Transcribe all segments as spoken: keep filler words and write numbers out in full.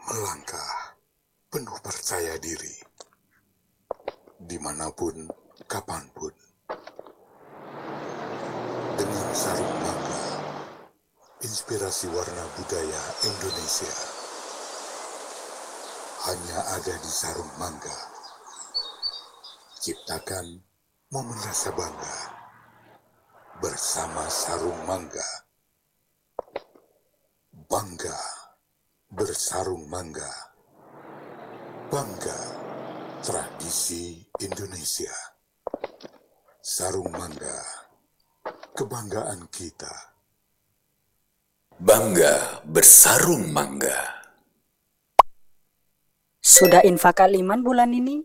melangkah penuh percaya diri, dimanapun, kapanpun, dengan sarung mangga, inspirasi warna budaya Indonesia, hanya ada di sarung mangga. Ciptakan momen rasa bangga bersama sarung mangga. Bangga bersarung mangga. Bangga tradisi Indonesia. Sarung mangga, kebanggaan kita. Bangga bersarung mangga. Sudah infak aliman bulan ini?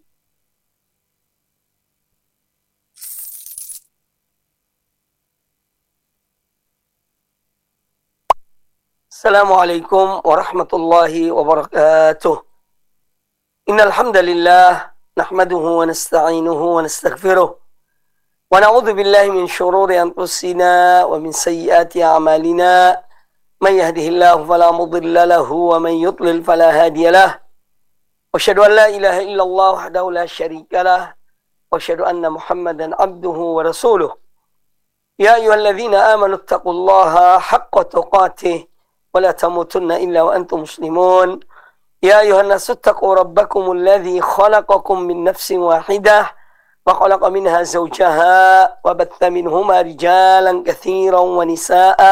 Assalamualaikum warahmatullahi wabarakatuh. Innal hamdalillah nahmaduhu wa nasta'inuhu wa nastaghfiruh wa na'udzu billahi min shururi anfusina wa min sayyiati a'malina. Man yahdihillahu fala mudilla lahu wa man yudlil fala hadiyalah. Wa asyhadu an la ilaha illallah wahdahu la syarikalah wa asyhadu anna Muhammadan abduhu wa rasuluh. Ya ayyuhalladzina amanu taqullaha haqqa tuqatih ولا تموتن إلا وأنتم مسلمون. يا أيها الناس اتقوا ربكم الذي خلقكم من نفس واحدة وخلق منها زوجها وبث منهما رجالا كثيرا ونساء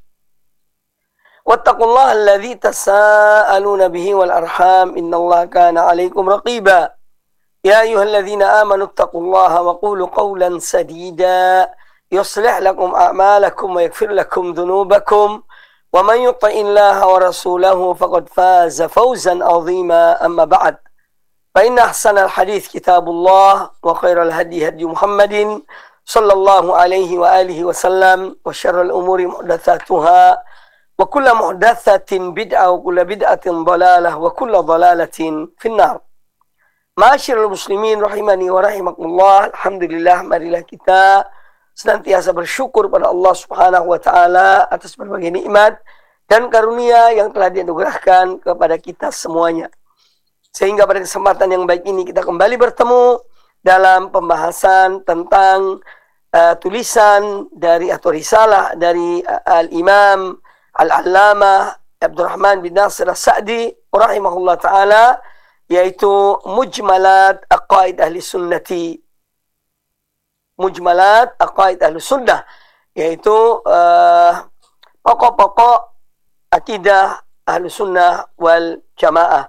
واتقوا الله الذي تساءلون به والأرحام إن الله كان عليكم رقيبا. يا أيها الذين آمنوا اتقوا الله وقولوا قولا سديدا يصلح لكم أعمالكم ويغفر لكم ذنوبكم ومن يطع الله ورسوله فقد فاز فوزا عظيما. أما بعد فإن أحسن الحديث كتاب الله وخير الهدي هدي محمد صلى الله عليه وآله وسلم وشر الأمور محدثاتها وكل محدثة بدعة وكل بدعة ضلالة وكل ضلالة في النار. Ma'asyiral muslimin rahimani wa rahimakumullah. Alhamdulillah, marilah kita senantiasa bersyukur pada Allah Subhanahu wa taala atas berbagai nikmat dan karunia yang telah dianugerahkan kepada kita semuanya. Sehingga pada kesempatan yang baik ini kita kembali bertemu dalam pembahasan tentang uh, tulisan dari atau risalah dari uh, Al-Imam Al-Allamah Abdurrahman bin Nasir As-Sa'di rahimahullah taala, yaitu Mujmalat Aqaid Ahli Sunnati. Mujmalat Aqaid Ahli Sunnah, yaitu uh, pokok-pokok akidah Ahli Sunnah wal Jamaah.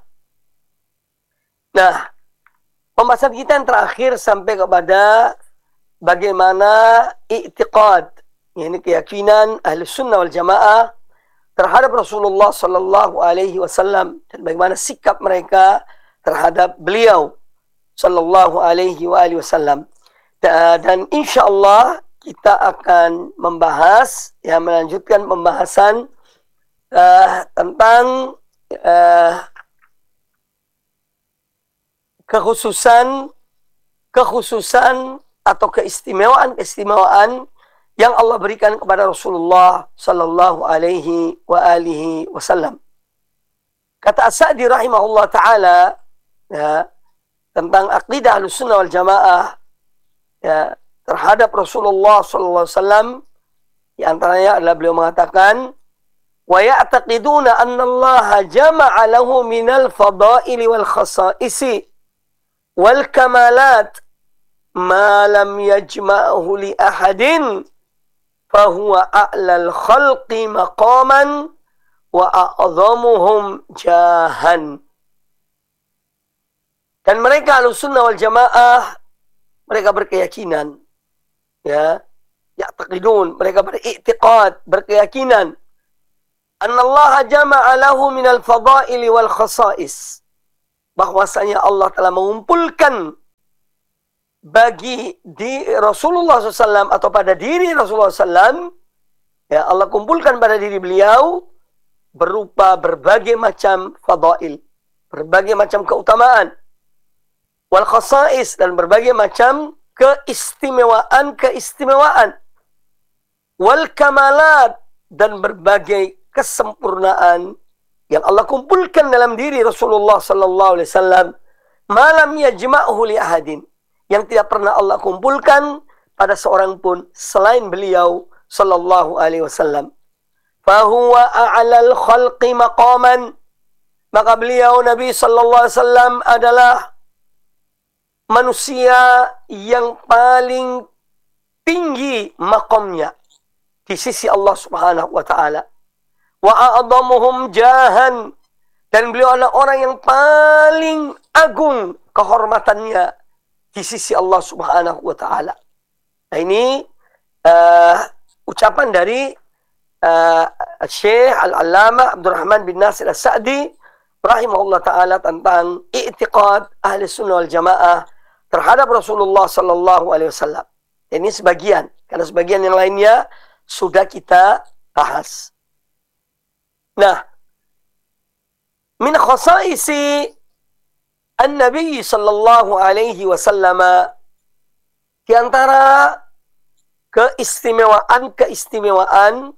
Nah, pembahasan kita yang terakhir sampai kepada bagaimana i'tiqad, yakni keyakinan Ahli Sunnah wal Jamaah terhadap Rasulullah sallallahu alaihi wasallam dan bagaimana sikap mereka terhadap beliau sallallahu alaihi wa alihi wasallam. Dan insya Allah kita akan membahas, ya, melanjutkan pembahasan uh, tentang uh, kekhususan kekhususan atau keistimewaan keistimewaan yang Allah berikan kepada Rasulullah sallallahu alaihi wa alihi wasallam. Kata As-Sa'di rahimahullah taala, ya, tentang aqidah Ahlussunnah wal Jamaah, ya, terhadap Rasulullah sallallahu alaihi wasallam, di antaranya adalah beliau mengatakan, wa ya'taqiduna anna Allah jama'a lahu minal fadaili wal khasa'isi wal kamalat ma lam yajma'hu li ahadin fahuwa a'lal khalqi maqaman wa a'zamuhum jahan. Dan mereka Ahlussunnah wal Jamaah, mereka berkeyakinan, ya, ya'taqidun, mereka beriktiqad, berkeyakinan, annallaha jama'a lahu minal fadaili wal khasa'is, bahwasanya Allah telah mengumpulkan bagi di Rasulullah shallallahu alaihi wasallam atau pada diri Rasulullah shallallahu alaihi wasallam, ya, Allah kumpulkan pada diri beliau berupa berbagai macam fadail, berbagai macam keutamaan, wal khasa'is, dan berbagai macam keistimewaan-keistimewaan, wal kamalat, dan berbagai kesempurnaan yang Allah kumpulkan dalam diri Rasulullah sallallahu alaihi wasallam, malam yajma'hu li ahadin, yang tidak pernah Allah kumpulkan pada seorang pun selain beliau sallallahu alaihi wasallam. Fahuwa a'lal khalqi maqaman, maka beliau Nabi sallallahu alaihi wasallam adalah manusia yang paling tinggi makamnya di sisi Allah Subhanahu wa taala. Wa a'dhamuhum jahan, dan beliau adalah orang yang paling agung kehormatannya di sisi Allah Subhanahu wa taala. Nah, ini uh, ucapan dari uh, Syekh Al-Allamah Abdurrahman bin Nasir As-Sa'di rahimahullah taala tentang i'tiqad ahli sunnah wal jamaah terhadap Rasulullah sallallahu alaihi wasallam. Ini sebagian, karena sebagian yang lainnya sudah kita bahas. Nah, min khasaisi an-nabi sallallahu alaihi wasallam, di antara keistimewaan-keistimewaan,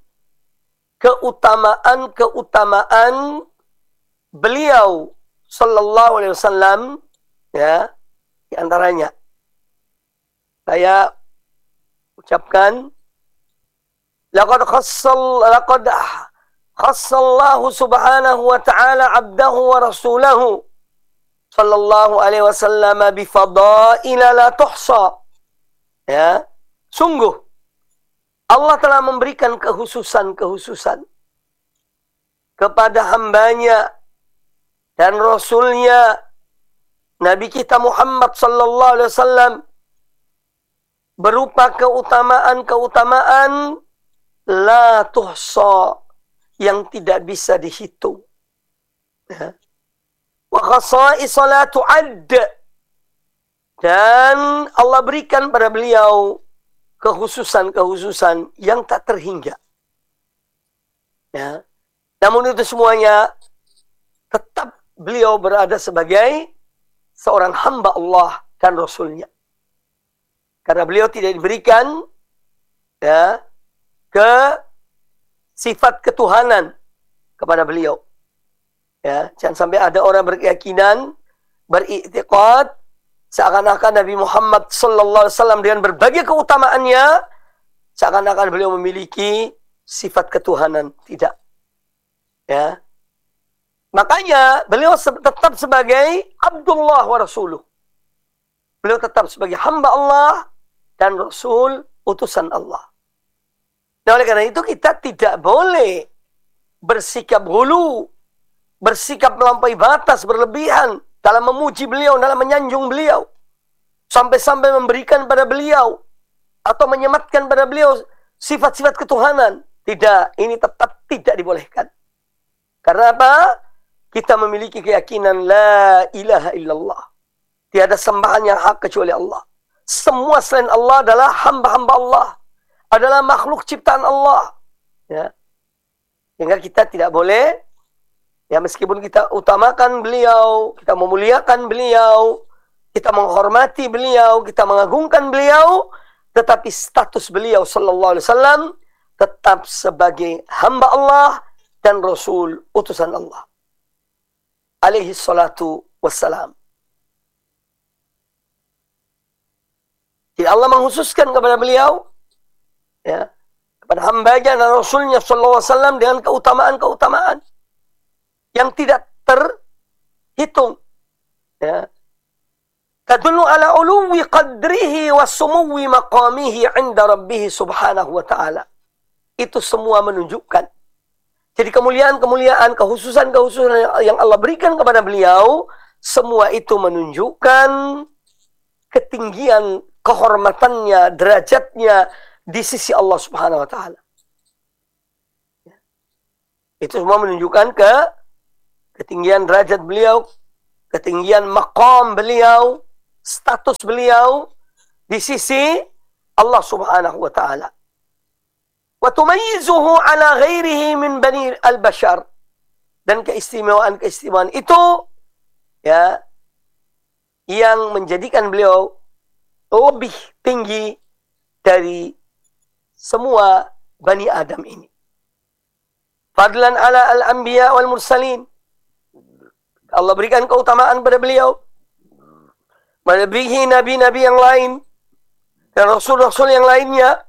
keutamaan-keutamaan beliau sallallahu alaihi wasallam, ya, di antaranya saya ucapkan, laqad khassal laqad khassallahu subhanahu wa ta'ala 'abdahu wa rasulahu sallallahu alaihi wasallam bi fadaila la tuhsa. Ya, sungguh Allah telah memberikan kehususan-kehususan kepada hambanya dan rasulnya Nabi kita Muhammad sallallahu alaihi wasallam, berupa keutamaan-keutamaan la tuhsa, yang tidak bisa dihitung. Ya. Wa khasa'is la tu'add, dan Allah berikan pada beliau kehususan-kehususan yang tak terhingga. Ya. Namun itu semuanya tetap beliau berada sebagai seorang hamba Allah dan Rasulnya. Karena beliau tidak diberikan, ya, ke sifat ketuhanan kepada beliau. Ya, jangan sampai ada orang berkeyakinan, beriktikad seakan-akan Nabi Muhammad sallallahu alaihi wasallam dengan berbagai keutamaannya seakan-akan beliau memiliki sifat ketuhanan. Tidak. Ya. Makanya beliau tetap sebagai Abdullah wa Rasuluh. Beliau tetap sebagai hamba Allah dan Rasul, utusan Allah. Nah, oleh karena itu kita tidak boleh bersikap hulu, bersikap melampaui batas, berlebihan dalam memuji beliau, dalam menyanjung beliau, sampai-sampai memberikan pada beliau atau menyematkan pada beliau sifat-sifat ketuhanan. Tidak, ini tetap tidak dibolehkan. Karena apa? Kita memiliki keyakinan la ilaha illallah, tiada sembahan yang hak kecuali Allah. Semua selain Allah adalah hamba-hamba Allah, adalah makhluk ciptaan Allah. Ya. Sehingga kita tidak boleh, ya, meskipun kita utamakan beliau, kita memuliakan beliau, kita menghormati beliau, kita mengagungkan beliau, tetapi status beliau sallallahu alaihi wasallam tetap sebagai hamba Allah dan Rasul, utusan Allah alaihi salatu wassalam. Jadi Allah menghususkan kepada beliau, ya, kepada hambanya dan Rasulnya sallallahu alaihi wasallam dengan keutamaan-keutamaan yang tidak terhitung. Ya. Tadullu ala uluwi qadrihi wa sumuwi maqamihi 'inda rabbih subhanahu wa ta'ala. Itu semua menunjukkan. Jadi kemuliaan-kemuliaan, kehususan-kehususan yang Allah berikan kepada beliau, semua itu menunjukkan ketinggian kehormatannya, derajatnya di sisi Allah Subhanahu wa taala. Itu semua menunjukkan ke ketinggian derajat beliau, ketinggian maqam beliau, status beliau di sisi Allah Subhanahu wa taala. Wa tumayyizuhu ala ghairihi min bani al-bashar. Dan keistimewaan-keistimewaan itu, ya, yang menjadikan beliau lebih tinggi dari semua Bani Adam ini. Fadlan ala al-anbiya wal mursalin. Allah berikan keutamaan pada beliau melebihi nabi-nabi yang lain dan rasul-rasul yang lainnya.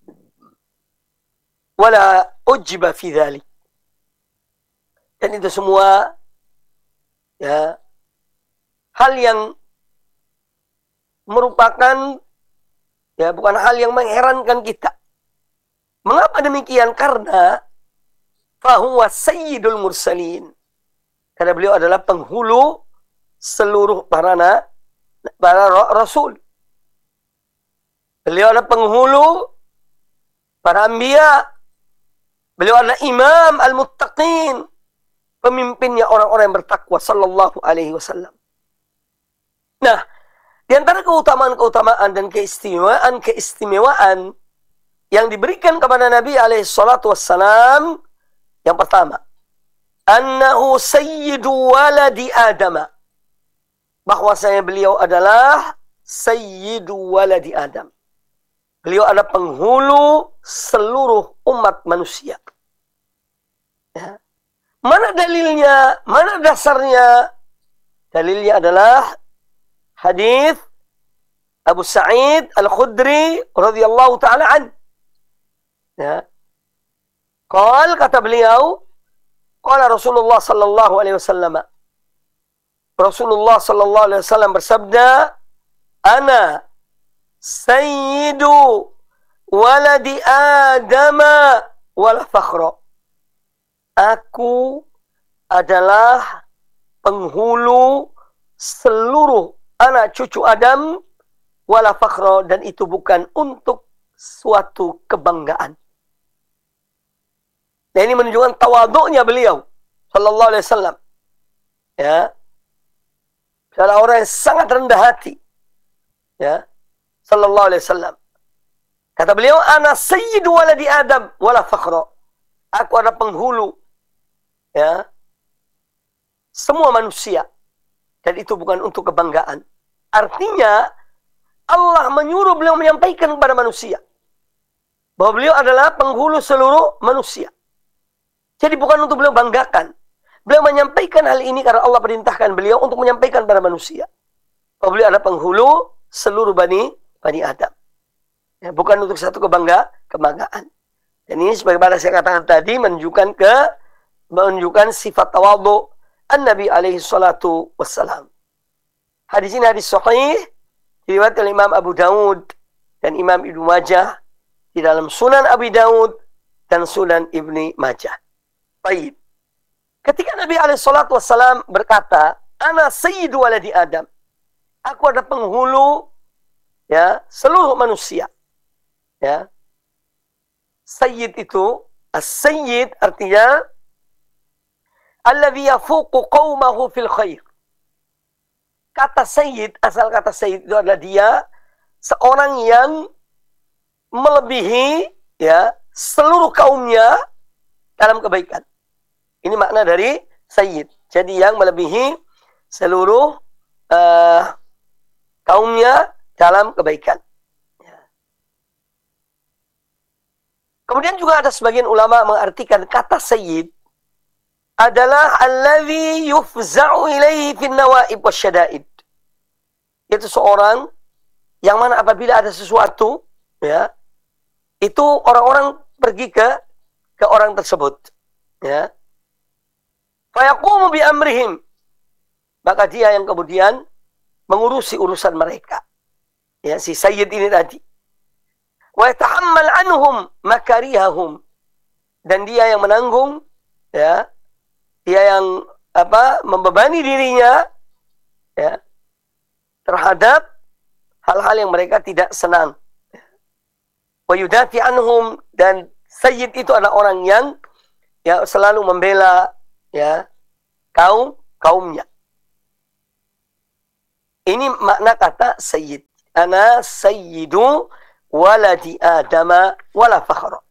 Wala ujiba fi dhalik. Dan itu semua ya hal yang merupakan ya bukan hal yang mengherankan kita. Mengapa demikian? Karena fahuwa sayyidul mursalin. Karena beliau adalah penghulu seluruh para na, para rasul. Beliau adalah penghulu para anbiya. Beliau adalah imam al-muttaqin, pemimpinnya orang-orang yang bertakwa sallallahu alaihi wasallam. Nah, di antara keutamaan-keutamaan dan keistimewaan-keistimewaan yang diberikan kepada Nabi alaihi salatu wassalam, yang pertama, annahu sayyidu waladi Adam. Bahwasanya beliau adalah sayyidu waladi Adam. Beliau adalah penghulu seluruh umat manusia. Ya. Mana dalilnya? Mana dasarnya? Dalilnya adalah hadis Abu Sa'id Al-Khudri radhiyallahu taala an. Ya. Qal, kata beliau, qala Rasulullah sallallahu alaihi wasallam. Rasulullah sallallahu alaihi wasallam bersabda, "Ana sayyidu waladi Adama wala fakhra." Aku adalah penghulu seluruh anak cucu Adam wala fakhra, dan itu bukan untuk suatu kebanggaan. Nah, ini menunjukkan tawaduknya beliau sallallahu alaihi wasallam. Ya. Adalah orang yang sangat rendah hati. Ya. Sallallahu alaihi wasallam. Kata beliau, ana sayyidu waladi Adam wala fakhra. Aku adalah penghulu ya semua manusia, dan itu bukan untuk kebanggaan. Artinya Allah menyuruh beliau menyampaikan kepada manusia bahwa beliau adalah penghulu seluruh manusia. Jadi bukan untuk beliau banggakan. Beliau menyampaikan hal ini karena Allah perintahkan beliau untuk menyampaikan kepada manusia bahwa beliau adalah penghulu seluruh bani bani Adam. Ya, bukan untuk satu kebangga kebanggaan. Dan ini sebagaimana saya katakan tadi menunjukkan ke menunjukkan sifat tawadhu an-Nabi alaihi salatu wassalam. Hadis ini hadis sahih diriwayatkan oleh Imam Abu Daud dan Imam Ibnu Majah di dalam Sunan Abi Daud dan Sunan Ibni Majah. Baik. Ketika Nabi alaihi salatu wassalam berkata, "Ana sayyidu waladi Adam." Aku ada penghulu ya seluruh manusia. Ya. Sayyid itu, as-sayyid artinya alladhi yafuqu qaumahu fil khair. Kata sayyid, asal kata sayyid itu adalah dia seorang yang melebihi ya seluruh kaumnya dalam kebaikan. Ini makna dari sayyid. Jadi yang melebihi seluruh uh, kaumnya dalam kebaikan. Kemudian juga ada sebagian ulama mengartikan kata sayyid adalah alladhi yufza'u ilaihi fin nawaib wasyada'id. Itu seorang yang mana apabila ada sesuatu ya, itu orang-orang pergi ke ke orang tersebut ya. Fa yaqumu bi amrihim. Maka dia yang kemudian mengurusi urusan mereka. Ya, si sayyid ini tadi. Wa yatahammal anhum makarihahum, dan dia yang menanggung ya, dia yang apa membebani dirinya ya terhadap hal-hal yang mereka tidak senang. Wa yudafi anhum, dan sayyid itu adalah orang yang ya selalu membela ya kaum kaumnya. Ini makna kata sayyid. Ana sayyidu waladi Adama wala fakhra.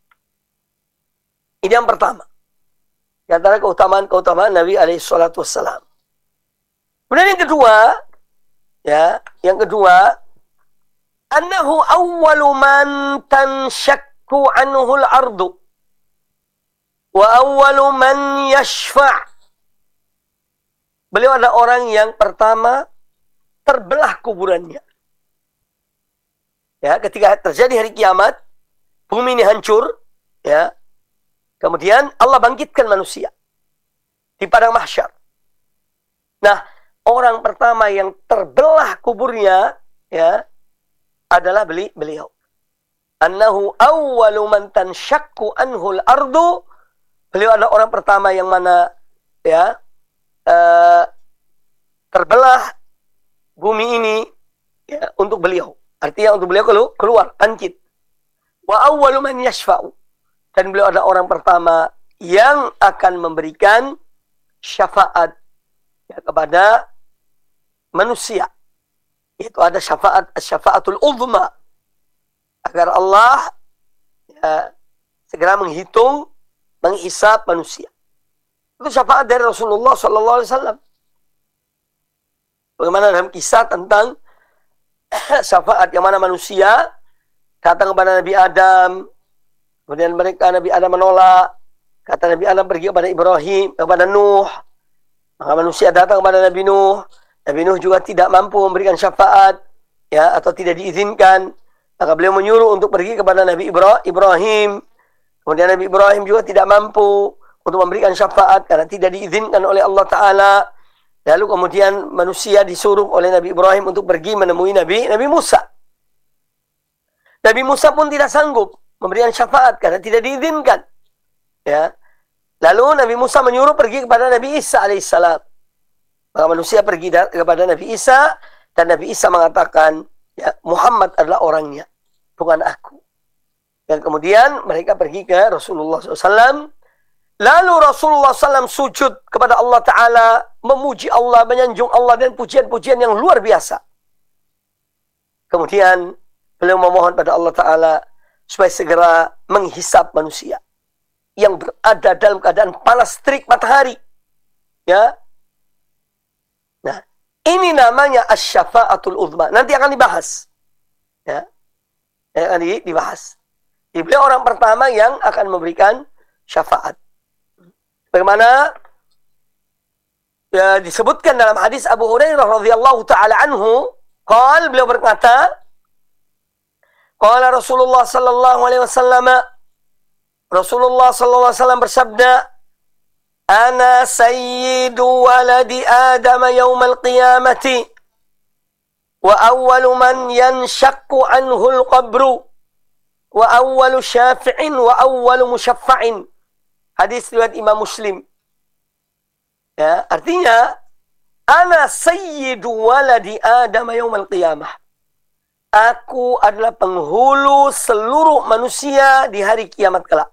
Ini yang pertama. Di antara keutamaan-keutamaan Nabi alaihi salatu wassalam. Kemudian yang kedua, ya, yang kedua, annahu awwalu man tanshakku anhu al-ardu. Wa awwalu man yashfa'. Beliau adalah orang yang pertama terbelah kuburannya. Ya, ketika terjadi hari kiamat, bumi ini hancur, ya. Kemudian Allah bangkitkan manusia di padang mahsyar. Nah, orang pertama yang terbelah kuburnya, ya, adalah beli beliau. Annahu awwalu man tanshaqqu anhu al-ardu. Beliau adalah orang pertama yang mana, ya, uh, terbelah bumi ini, ya, untuk beliau. Artinya untuk beliau keluar, bangkit. Wa awwalu man yashfa'u. Dan beliau adalah orang pertama yang akan memberikan syafaat, ya, kepada manusia. Itu ada syafaat, syafaatul uzma. Agar Allah, ya, segera menghitung, menghisab manusia. Itu syafaat dari Rasulullah shallallahu alaihi wasallam. Bagaimana dalam kisah tentang syafaat yang mana manusia datang kepada Nabi Adam, kemudian mereka Nabi Adam menolak, kata Nabi Adam pergi kepada Ibrahim, kepada Nuh, maka manusia datang kepada Nabi Nuh, Nabi Nuh juga tidak mampu memberikan syafaat, ya, atau tidak diizinkan, maka beliau menyuruh untuk pergi kepada Nabi Ibrahim, kemudian Nabi Ibrahim juga tidak mampu untuk memberikan syafaat karena tidak diizinkan oleh Allah Ta'ala. Lalu kemudian manusia disuruh oleh Nabi Ibrahim untuk pergi menemui Nabi Nabi Musa. Nabi Musa pun tidak sanggup memberikan syafaat karena tidak diizinkan. Ya. Lalu Nabi Musa menyuruh pergi kepada Nabi Isa alaihissalam. Maka manusia pergi kepada Nabi Isa dan Nabi Isa mengatakan, ya, Muhammad adalah orangnya, bukan aku. Dan kemudian mereka pergi ke Rasulullah shallallahu alaihi wasallam. Lalu Rasulullah shallallahu alaihi wasallam sujud kepada Allah Ta'ala, memuji Allah, menyanjung Allah, dan pujian-pujian yang luar biasa. Kemudian beliau memohon pada Allah Ta'ala supaya segera menghisap manusia yang berada dalam keadaan panas terik matahari. Ya. Nah, ini namanya asy-syafa'atul uzma. Nanti akan dibahas. Ya. Akan dibahas. Beliau orang pertama yang akan memberikan syafaat. Bagaimana, ya, disebutkan dalam hadis Abu Hurairah radhiyallahu taala anhu, qala, beliau berkata, qala Rasulullah sallallahu alaihi wasallam, Rasulullah sallallahu alaihi wasallam bersabda, ana sayyidu waladi Adam yaumal qiyamati wa awwalu man yanshaqqu anhu al-qabru wa awwalu syafi'in wa awwalu musyaffa'in. Hadis riwayat Imam Muslim. Ya, artinya, ana sayyidu waladi Adam yaumal qiyamah. Aku adalah penghulu seluruh manusia di hari kiamat kelak.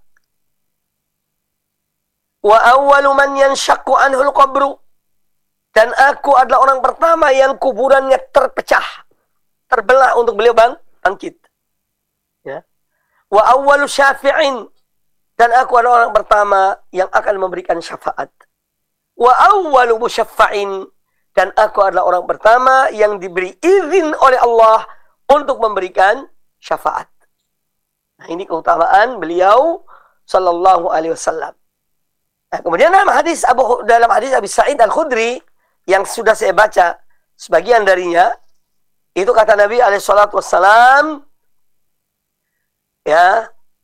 Wa awwalu man yanshaqqu anhu al-qabru. Dan aku adalah orang pertama yang kuburannya terpecah, terbelah untuk beliau bang, bangkit. Ya. Wa awwalu syafi'in. Dan aku adalah orang pertama yang akan memberikan syafaat. Wa awwalu musyaffa'in. Dan aku adalah orang pertama yang diberi izin oleh Allah untuk memberikan syafaat. Nah, ini keutamaan beliau sallallahu alaihi wasallam. Nah, kemudian dalam hadis Abu dalam hadis Abi Sa'id Al-Khudri yang sudah saya baca sebagian darinya, itu kata Nabi alaihi salatu wassalam, ya,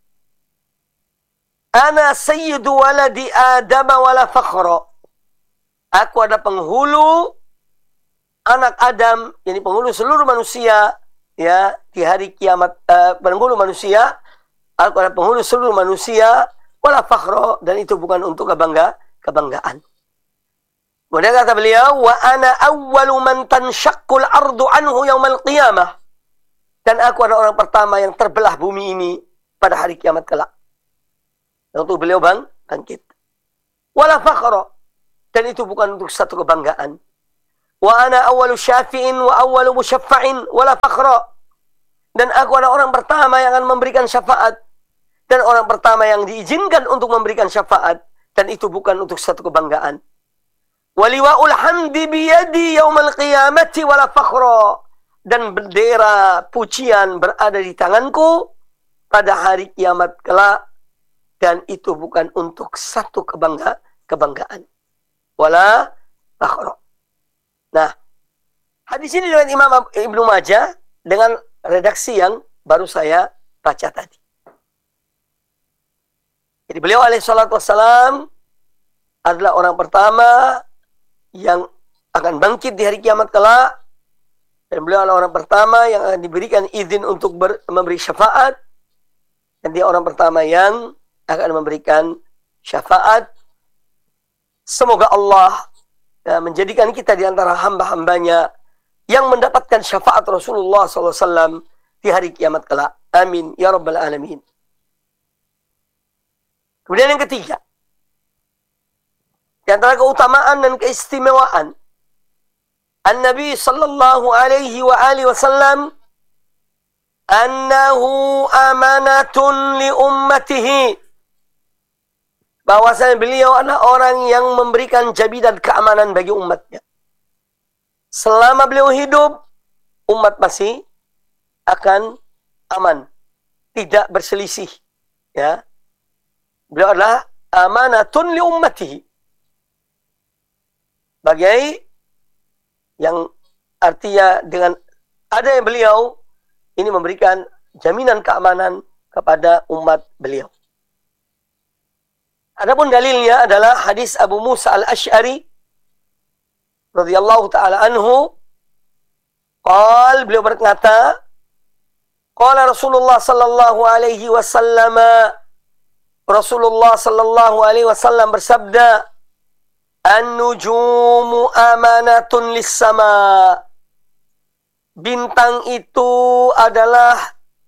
ana sayyidu waladi Adam wala fakhra. Aku adalah penghulu anak Adam, yakni penghulu seluruh manusia, ya, di hari kiamat, uh, penghulu manusia. Aku adalah penghulu seluruh manusia wala fakhra, dan itu bukan untuk kebangga, kebanggaan. Kemudian kata beliau, wa ana awwalu man tanshaqqul ardu anhu yaumal qiyamah. Dan aku adalah orang pertama yang terbelah bumi ini pada hari kiamat kelak. Untuk beliau bang, bangkit. Wala fakhra. Dan itu bukan untuk satu kebanggaan. Wa ana awwalu syafi'in wa awwalu musyaffa'in wala fakhra. Dan aku adalah orang pertama yang akan memberikan syafaat. Dan orang pertama yang diizinkan untuk memberikan syafaat. Dan itu bukan untuk satu kebanggaan. Waliwa'ul hamdi biyadi yaumal qiyamati wala fakhra. Dan bendera pujian berada di tanganku pada hari kiamat kelak. Dan itu bukan untuk satu kebangga, kebanggaan. Wala fakhra. Nah, hadis ini dengan Imam Ibnu Majah dengan redaksi yang baru saya baca tadi. Jadi beliau alaihi salatu wassalam adalah orang pertama yang akan bangkit di hari kiamat kelak. Dan beliau adalah orang pertama yang akan diberikan izin untuk ber, memberi syafaat. Dan dia orang pertama yang akan memberikan syafaat. Semoga Allah ya, menjadikan kita di antara hamba-hambanya yang mendapatkan syafaat Rasulullah sallallahu alaihi wasallam di hari kiamat kelak. Amin. Ya Rabbal Alamin. Kemudian yang ketiga. Di antara keutamaan dan keistimewaan An-Nabi sallallahu alaihi wa alihi wasallam annahu amanatun li ummatihi. Bahwasanya beliau adalah orang yang memberikan jaminan keamanan bagi umatnya. Selama beliau hidup, umat masih akan aman, tidak berselisih. Ya, beliau adalah amanatun li ummatihi. Bagai yang artinya dengan adanya beliau ini memberikan jaminan keamanan kepada umat beliau. Adapun dalilnya adalah hadis Abu Musa al-Asy'ari radhiyallahu taala anhu. Qal, beliau berkata, qala Rasulullah sallallahu alaihi wasallam, Rasulullah sallallahu alaihi wasallam bersabda, an-nujumu amanatun lis-sama. Bintang itu adalah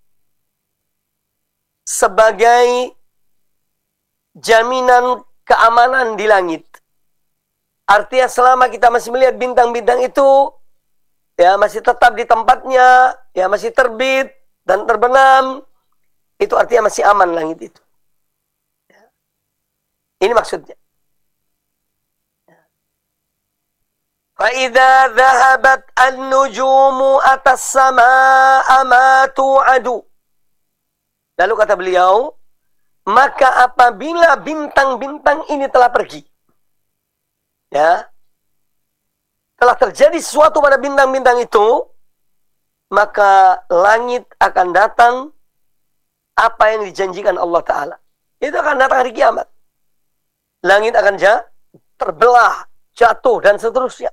sebagai jaminan keamanan di langit. Artinya selama kita masih melihat bintang-bintang itu, ya masih tetap di tempatnya, ya masih terbit dan terbenam, itu artinya masih aman langit itu. Ini maksudnya. فَإِذَا ذَهَبَتْ النُّجُومُ أَتَى السَّمَاءَ مَا تُوعَدُ. Lalu kata beliau, maka apabila bintang-bintang ini telah pergi, ya, telah terjadi sesuatu pada bintang-bintang itu, maka langit akan datang apa yang dijanjikan Allah Ta'ala. Itu akan datang hari kiamat. Langit akan terbelah, jatuh, dan seterusnya.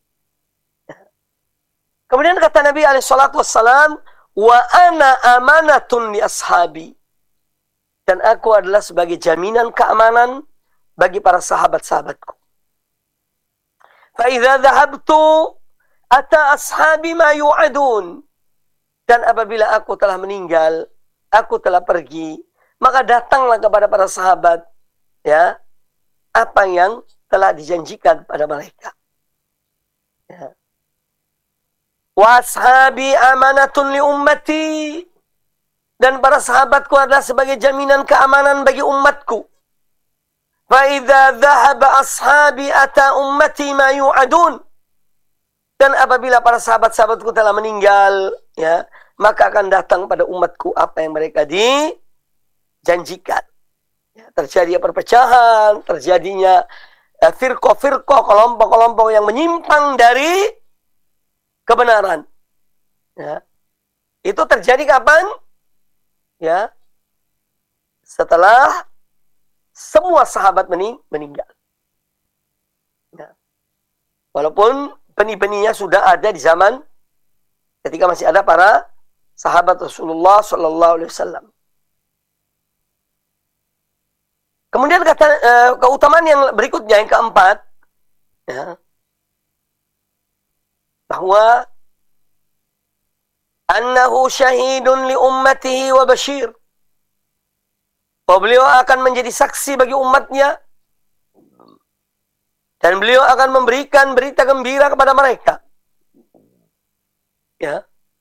Kemudian kata Nabi alaihi salatu wassalam, wa ana amanatun li ashabi. Dan aku adalah sebagai jaminan keamanan bagi para sahabat-sahabatku. Fa idza dhahabtu ata ashabi ma yu'adun. Dan apabila aku telah meninggal, aku telah pergi, maka datanglah kepada para sahabat, ya, apa yang telah dijanjikan pada mereka. Ya. Wa ashabi amanatun li ummati. Dan para sahabatku adalah sebagai jaminan keamanan bagi umatku. Fa idza dhahaba ashabi ata ummati ma yu'adun. Dan apabila para sahabat-sahabatku telah meninggal, ya, maka akan datang pada umatku apa yang mereka dijanjikan. Ya, terjadi perpecahan, terjadinya eh, firqah-firqah, kelompok-kelompok yang menyimpang dari kebenaran. Ya. Itu terjadi kapan? Ya, setelah semua sahabat mening meninggal. Ya. Walaupun benih-benihnya sudah ada di zaman ketika masih ada para sahabat Rasulullah Sallallahu Alaihi Wasallam. Kemudian kata uh, keutamaan yang berikutnya yang keempat, ya, bahwa annahu syahidun li ummatihi wa bashir. Bahwa beliau akan menjadi saksi bagi umatnya dan beliau akan memberikan berita gembira kepada mereka. Ya.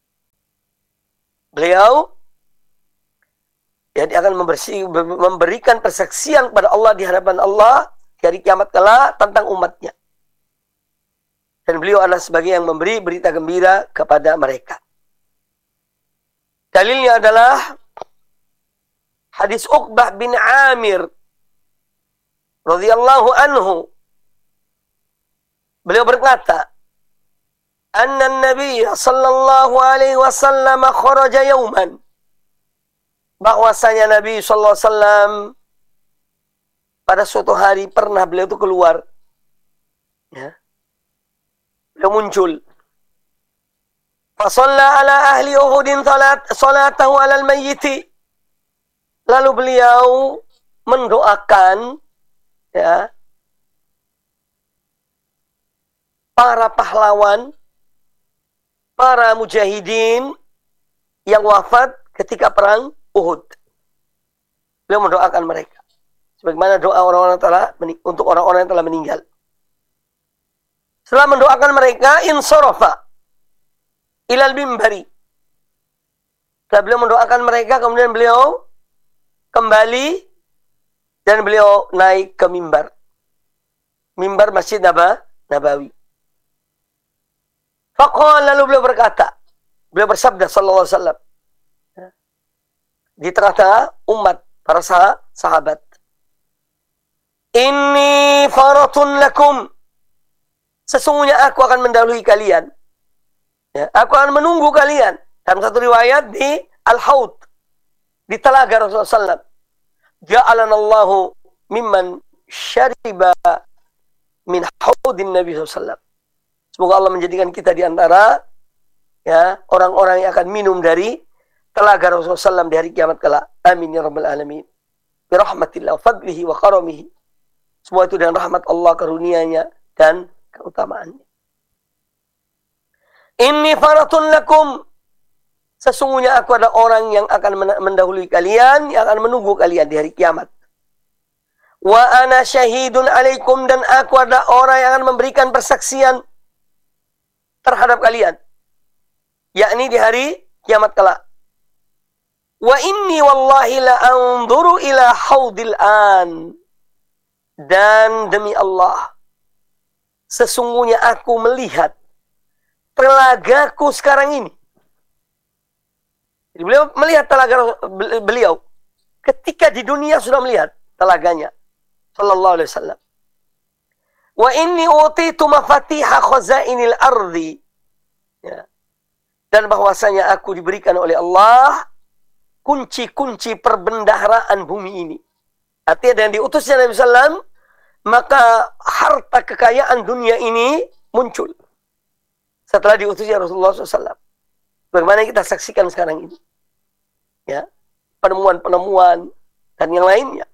Beliau ya, dia akan membersih, memberikan persaksian kepada Allah di hadapan Allah di hari kiamat kelak tentang umatnya. Dan beliau adalah sebagai yang memberi berita gembira kepada mereka. Dalilnya adalah Hadis Uqbah bin Amir radhiyallahu anhu. Beliau berkata, "Anna an-nabiy sallallahu alaihi wasallam kharaja yawman." Bahwasanya Nabi sallallahu alaihi wasallam pada suatu hari pernah beliau itu keluar. Ya. Beliau muncul. Fa shalla ala ahli Uhudin salat salatahu ala al-mayyit. Lalu beliau mendoakan ya para pahlawan, para mujahidin yang wafat ketika perang Uhud. Beliau mendoakan mereka sebagaimana doa orang-orang telah untuk orang-orang yang telah meninggal. Setelah mendoakan mereka, insarafa ilal mimbari. Setelah beliau mendoakan mereka, kemudian beliau kembali dan beliau naik ke mimbar. Mimbar Masjid Nabawi. Faqala, lalu beliau berkata, beliau bersabda sallallahu alaihi wasallam di tengah-tengah umat para sahabat, "Inni faratun lakum." Sesungguhnya aku akan mendahului kalian. Ya, aku akan menunggu kalian. Dalam satu riwayat di Al-Haud, di telaga Rasulullah sallallahu alaihi wasallam. Ja'alanallahu mimman syariba min haudin Nabi sallallahu alaihi wasallam. Semoga Allah menjadikan kita di antara ya orang-orang yang akan minum dari telaga Rasulullah sallallahu alaihi wasallam di hari kiamat kelak. Amin ya rabbal alamin. Bi rahmatillah wa fadlihi wa karamihi. Semua itu dengan rahmat Allah, karunia-Nya dan keutamaannya. Inni faratun lakum. Sesungguhnya aku adalah orang yang akan mendahului kalian, yang akan menunggu kalian di hari kiamat. Wa ana syahidun alaikum, dan aku adalah orang yang akan memberikan persaksian terhadap kalian, yakni di hari kiamat kelak. Wa inni wallahi la anzuru ila haudil an. Dan demi Allah, sesungguhnya aku melihat telagaku sekarang ini. Jadi beliau melihat telaga beliau ketika di dunia sudah melihat telaganya sallallahu alaihi wasallam. Wa inni utitu mafatiha khazainil ardi. Ya. Dan bahwasanya aku diberikan oleh Allah kunci-kunci perbendaharaan bumi ini. Artinya dengan diutusnya Nabi sallallahu alaihi wasallam, maka harta kekayaan dunia ini muncul setelah diutusnya Rasulullah sallallahu alaihi wasallam. Bagaimana kita saksikan sekarang ini. Ya, penemuan-penemuan dan yang lainnya.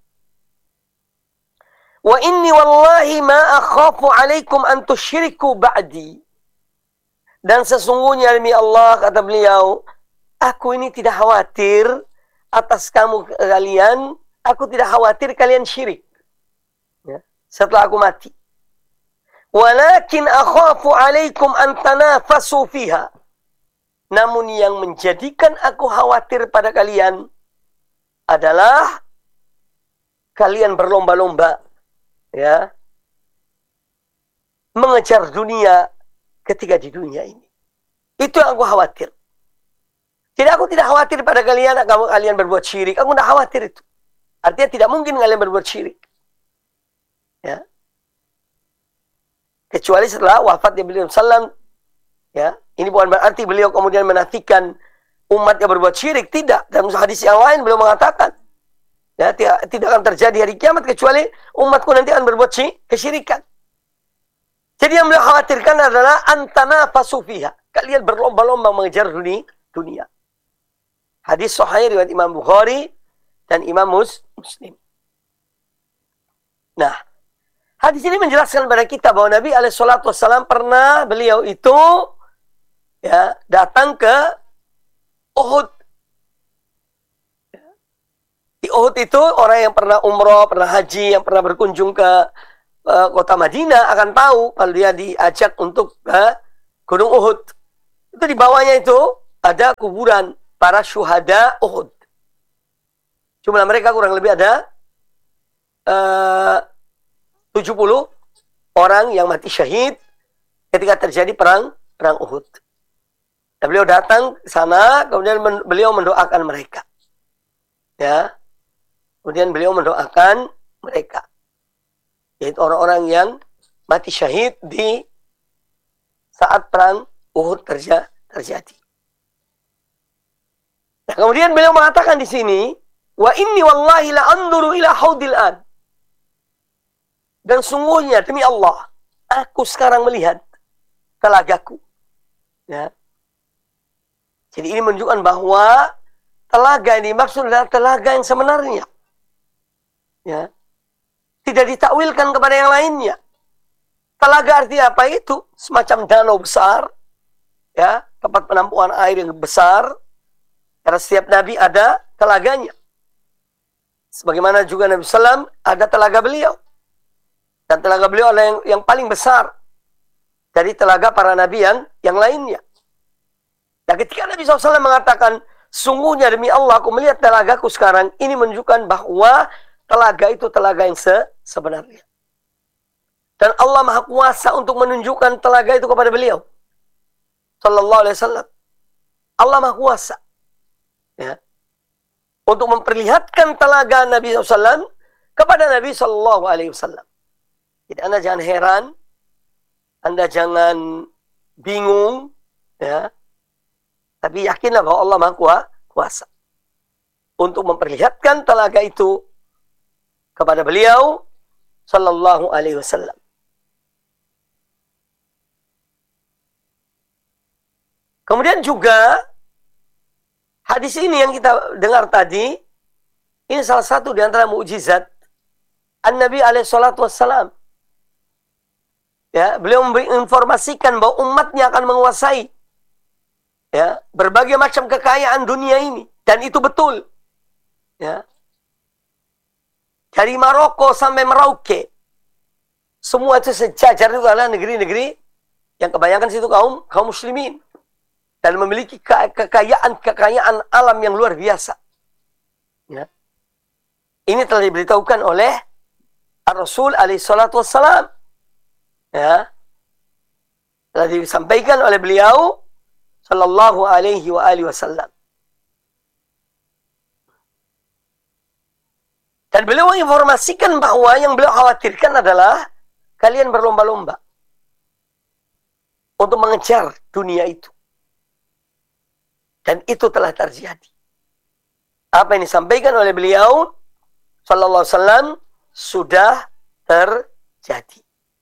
Wa inni wallahi ma akhafu alaikum an tusyriku ba'di. Dan sesungguhnya demi Allah, kata beliau, aku ini tidak khawatir atas kamu kalian, aku tidak khawatir kalian syirik. Ya, setelah aku mati. Walakin akhafu alaikum an tanafasu fiha. Namun yang menjadikan aku khawatir pada kalian adalah kalian berlomba-lomba ya mengejar dunia ketika di dunia ini. Itu yang aku khawatir. Jadi aku tidak khawatir pada kalian kalau kalian berbuat syirik. Aku tidak khawatir itu. Artinya tidak mungkin kalian berbuat syirik. Ya. Kecuali setelah wafatnya beliau sallam. Ya, ini bukan berarti beliau kemudian menafikan umat yang berbuat syirik. Tidak. Dalam hadis yang lain beliau mengatakan, ya, tidak, tidak akan terjadi hari kiamat kecuali umatku nanti akan berbuat kesyirikan. Jadi yang beliau khawatirkan adalah antana fasufiha. Kalian berlomba-lomba mengejar dunia. Hadis sahih riwayat Imam Bukhari dan Imam Muslim. Nah, hadis ini menjelaskan kepada kita bahwa Nabi alaihi salatu wassalam pernah beliau itu ya datang ke Uhud. Di Uhud itu orang yang pernah umroh, pernah haji, yang pernah berkunjung ke uh, kota Madinah akan tahu kalau dia diajak untuk ke Gunung Uhud. Itu di bawahnya itu ada kuburan para syuhada Uhud. Jumlah mereka kurang lebih ada uh, tujuh puluh orang yang mati syahid ketika terjadi perang perang Uhud. Dan beliau datang ke sana, kemudian men, beliau mendoakan mereka. Ya. Kemudian beliau mendoakan mereka, yaitu orang-orang yang mati syahid di saat perang Uhud terja terjadi. Nah, kemudian beliau mengatakan di sini, wa inni wallahi la anduru ila haudil an. Dan sungguhnya demi Allah, aku sekarang melihat telagaku. Ya. Jadi ini menunjukkan bahwa telaga yang dimaksud adalah telaga yang sebenarnya. Ya. Tidak ditakwilkan kepada yang lainnya. Telaga artinya apa itu? Semacam danau besar. Ya, tempat penampungan air yang besar. Karena setiap nabi ada telaganya. Sebagaimana juga Nabi sallallahu alaihi wasallam ada telaga beliau. Dan telaga beliau adalah yang, yang paling besar dari telaga para nabi yang, yang lainnya. Dan ketika Nabi sallallahu alaihi wasallam mengatakan, sungguhnya demi Allah aku melihat telagaku sekarang, ini menunjukkan bahwa telaga itu telaga yang se sebenarnya. Dan Allah Maha Kuasa untuk menunjukkan telaga itu kepada beliau sallallahu alaihi wasallam. Allah Maha Kuasa. Ya. Untuk memperlihatkan telaga Nabi sallallahu alaihi wasallam kepada Nabi sallallahu alaihi wasallam. Jadi Anda jangan heran, Anda jangan bingung, ya. Tapi yakinlah bahwa Allah Maha Kuasa untuk memperlihatkan telaga itu kepada beliau sallallahu alaihi wasallam. Kemudian juga hadis ini yang kita dengar tadi, ini salah satu di antara mukjizat An-Nabi alaihi salatu wassalam. Ya, beliau menginformasikan bahwa umatnya akan menguasai ya, berbagai macam kekayaan dunia ini, dan itu betul. Ya. Dari Maroko sampai Merauke, semua itu sejajar, itu adalah negeri-negeri yang kebanyakan situ kaum kaum muslimin dan memiliki ke kekayaan-kekayaan alam yang luar biasa. Ya. Ini telah diberitahukan oleh Ar-Rasul alaihi salatu wassalam. Ya. Telah disampaikan oleh beliau sallallahu alaihi wa alihi wasallam. Dan beliau menginformasikan bahwa yang beliau khawatirkan adalah kalian berlomba-lomba untuk mengejar dunia itu. Dan itu telah terjadi. Apa yang disampaikan oleh beliau sallallahu alaihi wasallam sudah terjadi.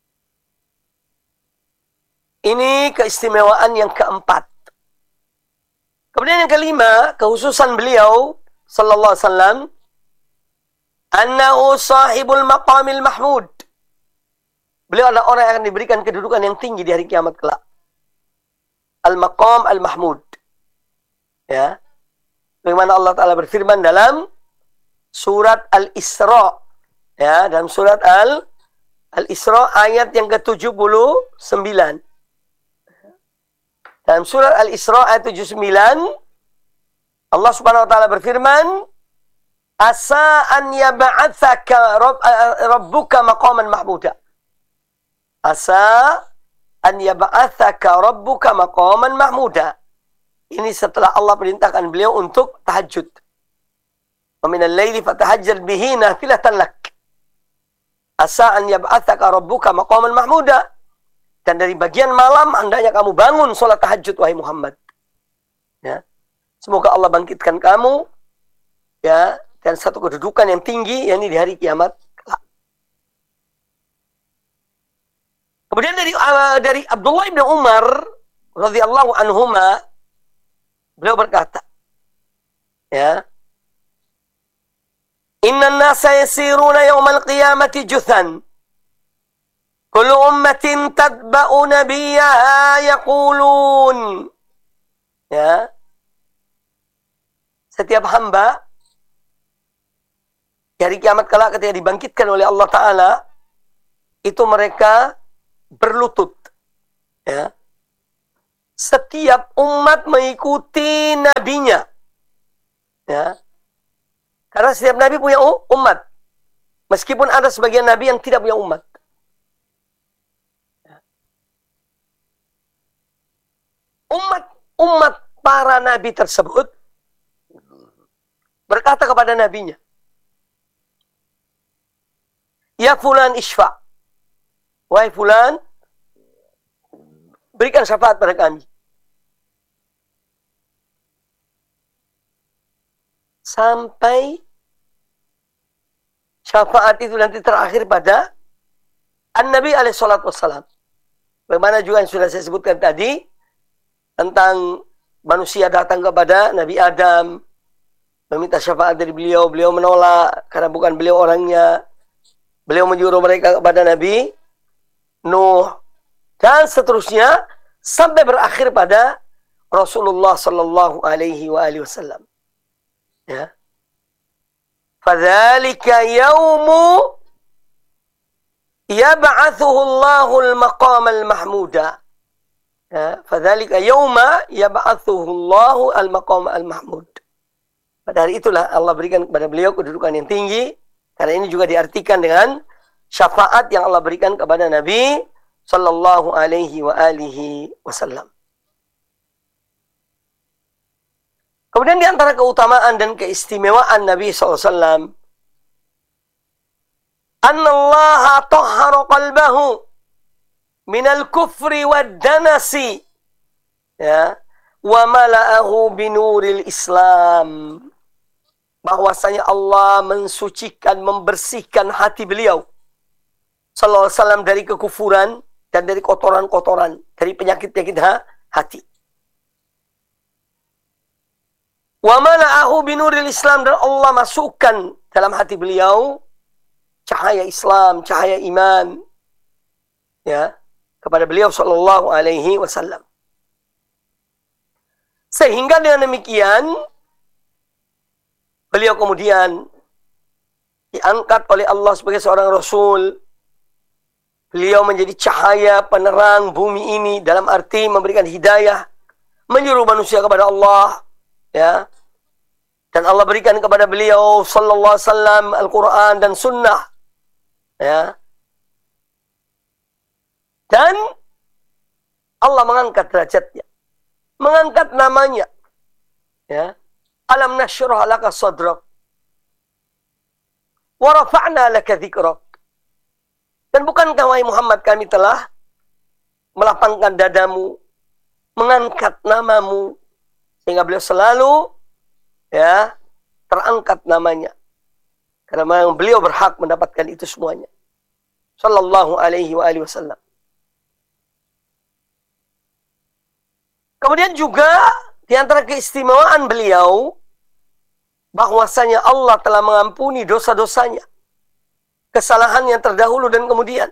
Ini keistimewaan yang keempat. Kemudian yang kelima, kekhususan beliau sallallahu alaihi wasallam, annahu sahibul maqamil mahmud. Beliau adalah orang yang akan diberikan kedudukan yang tinggi di hari kiamat kelak. Al-maqam al-mahmud. Ya. Bagaimana Allah Ta'ala berfirman dalam surat Al-Isra. Ya, dalam surat Al Al-Isra ayat yang ke tujuh puluh sembilan. Dalam surat Al-Isra ayat tujuh puluh sembilan, Allah Subhanahu wa taala berfirman, "Asa an yab'atsaka rabbuka maqaman mahmuda." Asa an yab'atsaka rabbuka maqaman mahmuda. Ini setelah Allah perintahkan beliau untuk tahajud. Wa minal laili fatahajjal bihi nafilatan lak. Asa an yab'atsaka rabbuka maqaman mahmuda. Dan dari bagian malam hendaknya kamu bangun sholat tahajud, wahai Muhammad. Ya. Semoga Allah bangkitkan kamu, ya, dan satu kedudukan yang tinggi, yakni di hari kiamat. Kemudian dari uh, dari Abdullah bin Umar radhiyallahu anhuma, beliau berkata, ya, Inna an-nasa yasiruna yawmal qiyamati juthan. Kullu ummatin tadba'u nabiyyaha yaqulun. Ya. Setiap hamba di hari kiamat kelak ketika dibangkitkan oleh Allah Ta'ala, itu mereka berlutut. Ya. Setiap umat mengikuti nabinya. Ya. Karena setiap nabi punya umat. Meskipun ada sebagian nabi yang tidak punya umat. Umat-umat para nabi tersebut berkata kepada nabinya, ya fulan isfa. Wahai fulan, berikan syafaat pada kami. Sampai syafaat itu nanti terakhir pada An-Nabi alaihi salatu wassalam. Bagaimana juga yang sudah saya sebutkan tadi, tentang manusia datang kepada Nabi Adam, meminta syafaat dari beliau, beliau menolak, karena bukan beliau orangnya. Beliau menyuruh mereka kepada Nabi Nuh, dan seterusnya, sampai berakhir pada Rasulullah sallallahu alaihi wa alihi wasallam. Ya. Fadzalika yaumu yab'atsuhu Allahul maqamal mahmuda. Ya, fadzalika yauma yab'atsuhu Allahu al-maqam al-mahmud. Pada hari itulah Allah berikan kepada beliau kedudukan yang tinggi, karena ini juga diartikan dengan syafaat yang Allah berikan kepada Nabi sallallahu alaihi wa alihi wasallam. Kemudian di antara keutamaan dan keistimewaan Nabi sallallahu alaihi wasallam, annallaha tahhara qalbahu minal kufri wad danasi, ya, wa mala'ahu binuril Islam. Bahwasanya Allah mensucikan, membersihkan hati beliau sallallahu alaihi wasallam dari kekufuran dan dari kotoran-kotoran, dari penyakit-penyakit hati. Wa mala'ahu binuril Islam, dan Allah masukkan dalam hati beliau cahaya Islam, cahaya iman, ya, kepada beliau sallallahu alaihi wasallam. Sehingga dengan demikian beliau kemudian diangkat oleh Allah sebagai seorang rasul. Beliau menjadi cahaya penerang bumi ini, dalam arti memberikan hidayah, menyuruh manusia kepada Allah, ya. Dan Allah berikan kepada beliau sallallahu alaihi wasallam Al-Qur'an dan sunnah, ya. Dan Allah mengangkat derajatnya, mengangkat namanya, ya. Alam nashrah laka sadrak wa rafa'na laka dzikrak. Dan bukankah wahai Muhammad, kami telah melapangkan dadamu, mengangkat namamu, sehingga beliau selalu, ya, terangkat namanya, karena memang beliau berhak mendapatkan itu semuanya sallallahu alaihi wa alihi wasallam. Kemudian juga di antara keistimewaan beliau, bahwasanya Allah telah mengampuni dosa-dosanya, kesalahan yang terdahulu dan kemudian.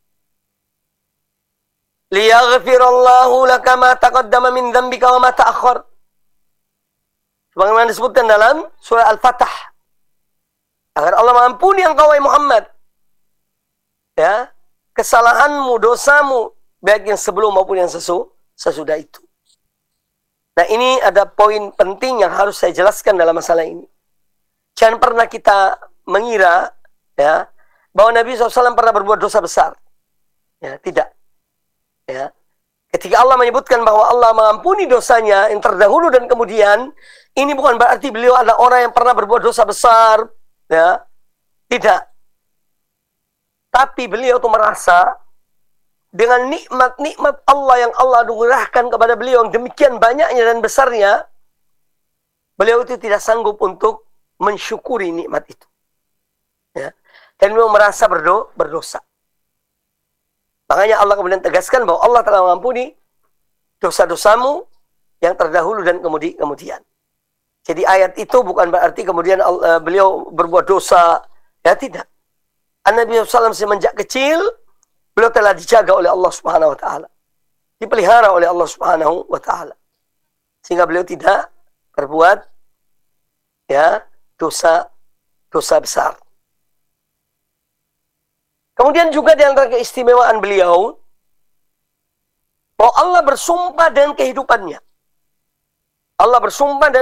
Liyaghfirallahu laka ma taqaddama min dzambika wa ma ta'akhkhar. Sebagaimana disebutkan dalam surah Al-Fatah, agar Allah mengampuni engkau wahai Muhammad, ya, kesalahanmu, dosamu, baik yang sebelum maupun yang sesu, sesudah itu. Nah, ini ada poin penting yang harus saya jelaskan dalam masalah ini. Jangan pernah kita mengira, ya, bahwa Nabi shallallahu alaihi wasallam pernah berbuat dosa besar. Ya, tidak. Ya. Ketika Allah menyebutkan bahwa Allah mengampuni dosanya yang terdahulu dan kemudian, ini bukan berarti beliau adalah orang yang pernah berbuat dosa besar. Ya. Tidak. Tapi beliau itu merasa dengan nikmat-nikmat Allah yang Allah anugerahkan kepada beliau yang demikian banyaknya dan besarnya, beliau itu tidak sanggup untuk mensyukuri nikmat itu. Ya. Dan beliau merasa berdo, berdosa. Makanya Allah kemudian tegaskan bahwa Allah telah mengampuni dosa-dosamu yang terdahulu dan kemudian kemudian. Jadi ayat itu bukan berarti kemudian uh, beliau berbuat dosa. Ya, tidak. An-Nabi shallallahu alaihi wasallam semenjak kecil, beliau telah dijaga oleh Allah Subhanahu wa taala. Dipelihara oleh Allah Subhanahu wa taala. Sehingga beliau tidak berbuat, ya, dosa dosa besar. Kemudian juga di antara keistimewaan beliau, bahwa Allah bersumpah dengan kehidupannya. Allah bersumpah dan